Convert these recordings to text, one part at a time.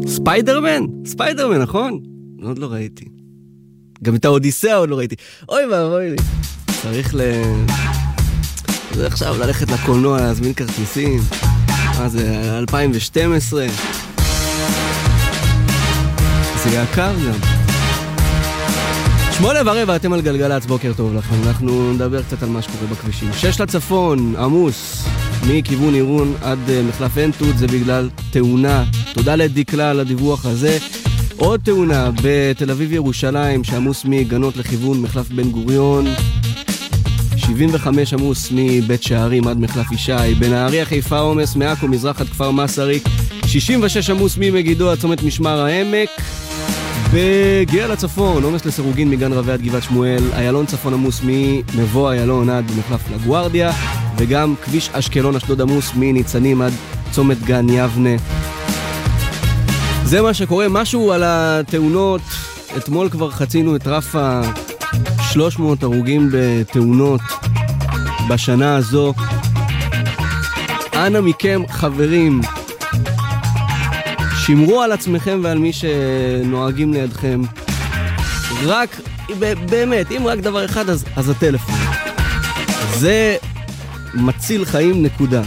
ספיידרמן, נכון? עוד לא ראיתי. גם את האודיסאה עוד לא ראיתי. אוי ואבוי לי. צריך זה עכשיו ללכת לקולנוע, להזמין כרטיסים. מה זה, 2012. זה יקר גם. 8:15, אתם על גלגלצ, בוקר טוב לכם. אנחנו נדבר קצת על מה שקורה בכבישים. 6 לצפון, עמוס, מכיוון עירון עד מחלף עין-תות, זה בגלל תאונה. תודה לדקלה על הדיווח הזה. עוד תאונה בתל אביב ירושלים, שעמוס מגנות לכיוון מחלף בן גוריון. 75 עמוס מבית שערים עד מחלף ישי. בנהריה חיפה עומס, מעכו מזרח עד כפר מסריק. 66 עמוס ממגידו עד צומת משמר העמק. בגאה לצפון, עומס לסירוגין מגן רבי עד גבעת שמואל. איילון צפון עמוס ממבוא איילון עד מחלף לגוארדיה. וגם כביש אשקלון אשדוד עמוס מניצנים עד צומת גן יבנה. זה מה שקורה. משהו על התאונות. אתמול כבר חצינו את רף 300 הרוגים בתאונות בשנה הזו. אנא מכם חברים, שמרו על עצמכם ועל מי שנוהגים לידכם. רק, באמת, אם רק דבר אחד, אז הטלפון. זה מציל חיים, נקודה.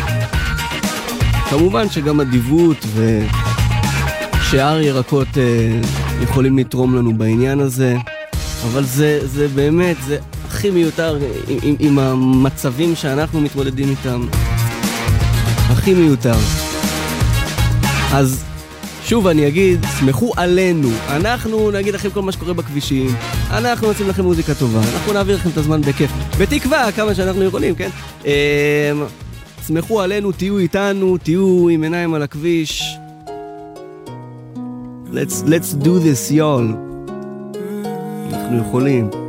כמובן שגם אדיבות ושאר ירקות יכולים לתרום לנו בעניין הזה, אבל זה באמת, זה הכי מיותר עם המצבים שאנחנו מתמודדים איתם. הכי מיותר. אז שוב אני אגיד, סמכו עלינו. אנחנו נגיד לכם כל מה שקורה בכבישים. אנחנו נצאים לכם מוזיקה טובה. אנחנו נעביר לכם את הזמן בכיף. בתקווה כמה שאנחנו יכולים, כן? סמכו עלינו, תהיו איתנו, תהיו עם עיניים על הכביש. Let's do this, y'all. אנחנו יכולים.